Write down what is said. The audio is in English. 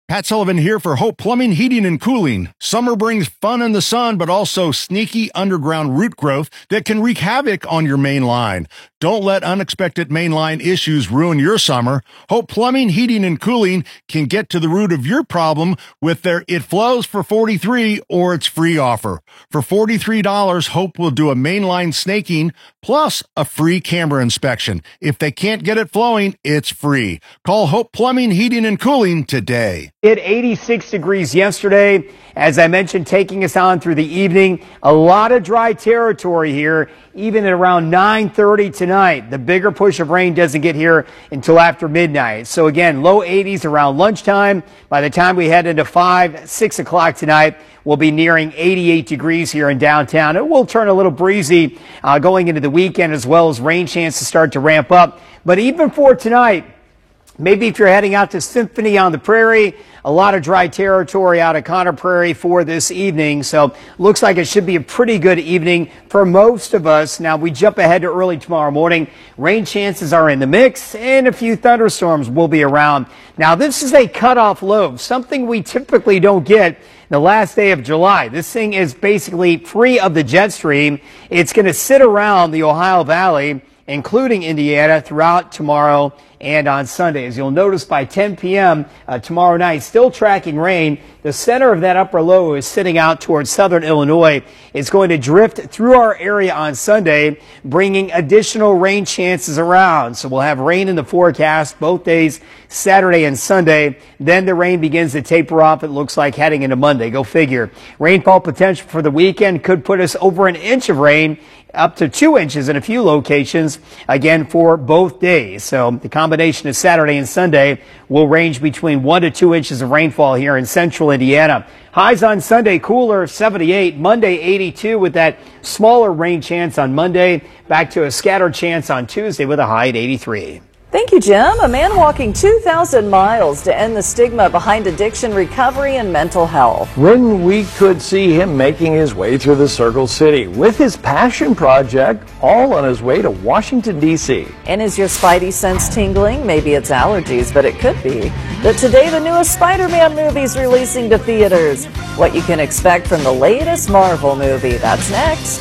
Pat Sullivan here for Hope Plumbing, Heating, and Cooling. Summer brings fun in the sun, but also sneaky underground root growth that can wreak havoc on your main line. Don't let unexpected mainline issues ruin your summer. Hope Plumbing, Heating, and Cooling can get to the root of your problem with their It Flows for $43 or It's Free offer. For $43, Hope will do a mainline snaking plus a free camera inspection. If they can't get it flowing, it's free. Call Hope Plumbing, Heating, and Cooling today. Hit 86 degrees yesterday. As I mentioned, taking us on through the evening. A lot of dry territory here, even at around 9:30 tonight. The bigger push of rain doesn't get here until after midnight. So again, low 80s around lunchtime. By the time we head into 5, 6 o'clock tonight, we'll be nearing 88 degrees here in downtown. It will turn a little breezy going into the weekend, as well as rain chances start to ramp up. But even for tonight, maybe if you're heading out to Symphony on the Prairie, a lot of dry territory out of Conner Prairie for this evening. So looks like it should be a pretty good evening for most of us. Now we jump ahead to early tomorrow morning. Rain chances are in the mix and a few thunderstorms will be around. Now this is a cutoff low, something we typically don't get the last day of July. This thing is basically free of the jet stream. It's going to sit around the Ohio Valley, including Indiana, throughout tomorrow and on Sunday. As you'll notice, by 10 p.m. Tomorrow night, still tracking rain. The center of that upper low is sitting out towards southern Illinois. It's going to drift through our area on Sunday, bringing additional rain chances around. So we'll have rain in the forecast both days, Saturday and Sunday. Then the rain begins to taper off, it looks like, heading into Monday. Go figure. Rainfall potential for the weekend could put us over an inch of rain, up to 2 inches in a few locations, again, for both days. So the combination of Saturday and Sunday will range between 1 to 2 inches of rainfall here in central Indiana. Highs on Sunday, cooler, 78. Monday, 82, with that smaller rain chance on Monday. Back to a scattered chance on Tuesday with a high at 83. Thank you, Jim. A man walking 2,000 miles to end the stigma behind addiction, recovery, and mental health. When we could see him making his way through the Circle City with his passion project, all on his way to Washington, D.C. And is your spidey sense tingling? Maybe it's allergies, but it could be. But today, the newest Spider-Man movie is releasing to theaters. What you can expect from the latest Marvel movie. That's next.